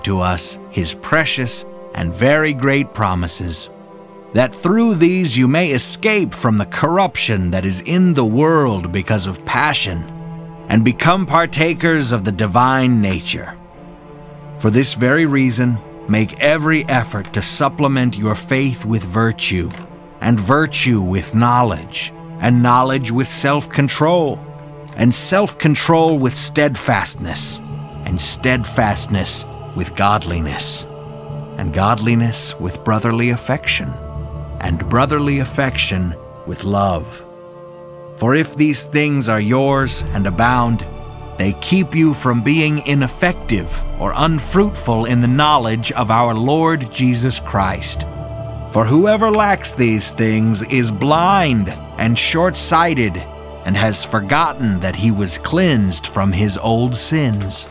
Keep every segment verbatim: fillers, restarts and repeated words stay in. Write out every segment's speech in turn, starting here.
to us his precious and very great promises, that through these you may escape from the corruption that is in the world because of passion, and become partakers of the divine nature. For this very reason, make every effort to supplement your faith with virtue, and virtue with knowledge, and knowledge with self-control, and self-control with steadfastness, and steadfastness with godliness, and godliness with brotherly affection, and brotherly affection with love. For if these things are yours and abound, they keep you from being ineffective or unfruitful in the knowledge of our Lord Jesus Christ. For whoever lacks these things is blind and short-sighted, and has forgotten that he was cleansed from his old sins.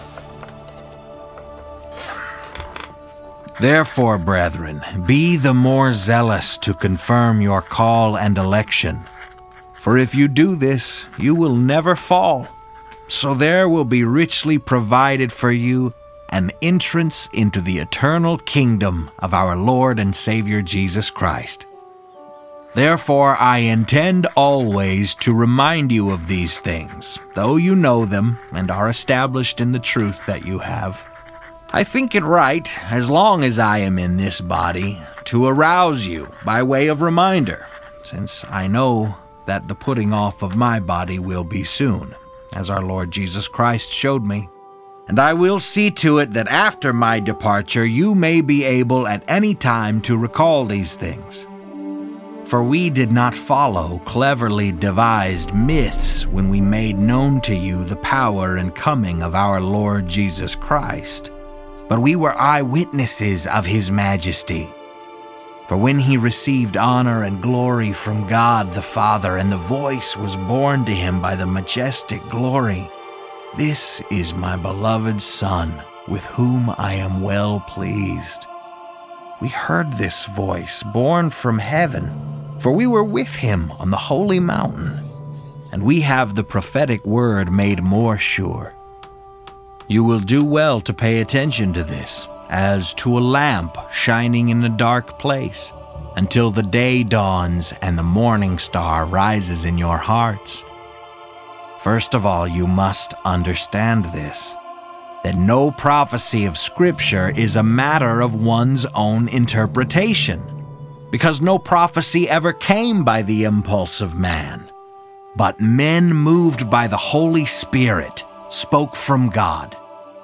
Therefore, brethren, be the more zealous to confirm your call and election. For if you do this, you will never fall. So there will be richly provided for you an entrance into the eternal kingdom of our Lord and Savior Jesus Christ. Therefore, I intend always to remind you of these things, though you know them and are established in the truth that you have. I think it right, as long as I am in this body, to arouse you by way of reminder, since I know that the putting off of my body will be soon, as our Lord Jesus Christ showed me. And I will see to it that after my departure you may be able at any time to recall these things. For we did not follow cleverly devised myths when we made known to you the power and coming of our Lord Jesus Christ, but we were eyewitnesses of his majesty. For when he received honor and glory from God the Father, and the voice was borne to him by the majestic glory, "This is my beloved Son, with whom I am well pleased." We heard this voice borne from heaven, for we were with him on the holy mountain, and we have the prophetic word made more sure. You will do well to pay attention to this, as to a lamp shining in a dark place, until the day dawns and the morning star rises in your hearts. First of all, you must understand this, that no prophecy of Scripture is a matter of one's own interpretation, because no prophecy ever came by the impulse of man, but men moved by the Holy Spirit spoke from God.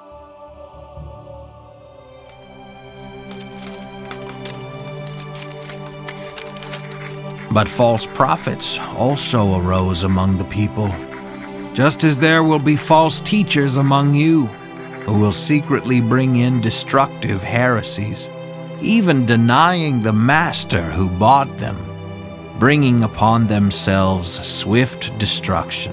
But false prophets also arose among the people, just as there will be false teachers among you, who will secretly bring in destructive heresies, even denying the Master who bought them, bringing upon themselves swift destruction.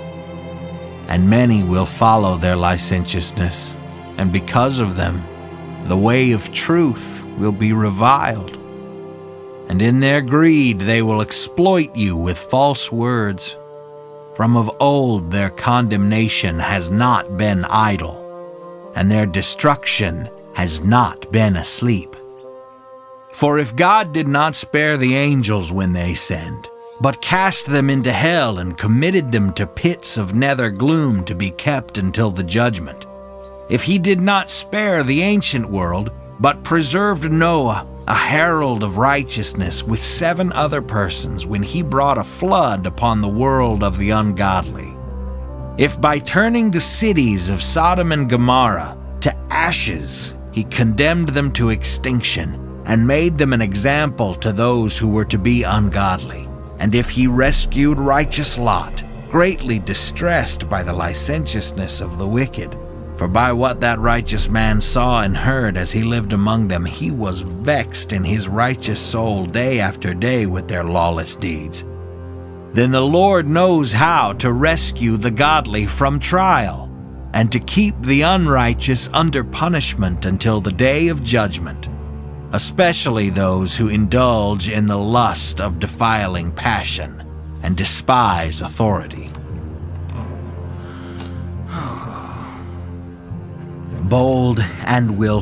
And many will follow their licentiousness, and because of them, the way of truth will be reviled. And in their greed they will exploit you with false words. From of old their condemnation has not been idle, and their destruction has not been asleep. For if God did not spare the angels when they sinned, but cast them into hell and committed them to pits of nether gloom to be kept until the judgment, if he did not spare the ancient world, but preserved Noah, a herald of righteousness, with seven other persons when he brought a flood upon the world of the ungodly, if by turning the cities of Sodom and Gomorrah to ashes he condemned them to extinction and made them an example to those who were to be ungodly, and if he rescued righteous Lot, greatly distressed by the licentiousness of the wicked, for by what that righteous man saw and heard as he lived among them, he was vexed in his righteous soul day after day with their lawless deeds, then the Lord knows how to rescue the godly from trial, and to keep the unrighteous under punishment until the day of judgment, especially those who indulge in the lust of defiling passion and despise authority. Bold and willful